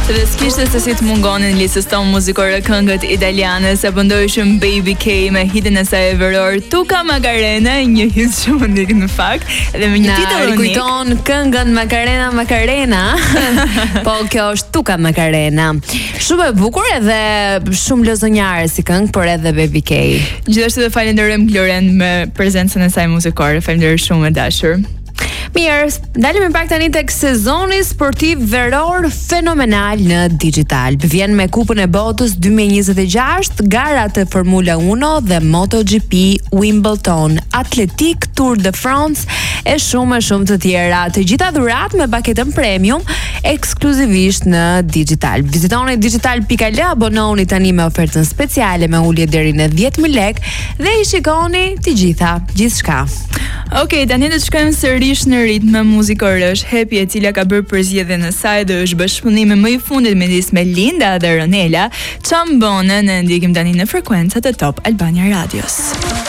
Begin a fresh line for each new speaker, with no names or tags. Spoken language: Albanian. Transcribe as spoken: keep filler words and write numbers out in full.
Dhe s'kishte se si të mungonin listës tonë muzikore këngët italiane, sa pëndoheshëm Baby K me hitin e saj veror Tuka Macarena, një hit shumë unik në fakt, dhe me një titull unik. Na rikujton këngën Macarena Macarena. Po kjo është Tuka Macarena. Shumë e bukur edhe shumë lozonjare si këngë, por edhe Baby K.
Gjithashtu dhe falenderojmë Gloren me prezencën e saj muzikore. Falenderoj shumë e dashur.
Mirë, dalim e pak tani tek sezoni sportiv veror fenomenal në digital. Vjen me Kupën e Botës dy mijë e njëzet e gjashtë, garat e Formula uno dhe MotoGP, Wimbledon, Atletik, Tour de France e shumë e shumë të tjera. Të gjitha dhurat me paketën premium ekskluzivisht në digital. Vizitoni digital pikë al, abononi tani me ofertën speciale me ulje deri në dhjetë mijë lekë dhe i shikoni të gjitha, gjithçka.
Okej, okay, tani do të shkojmë sërish në ritme muzikore. Është Happy e cila ka bërë përzgjedhjen e saj dhe është bashkëpunimi më i fundit midis me Linda dhe Ronela. Çambone, ne ndjekim tani në frekuencat e Top Albania Radios.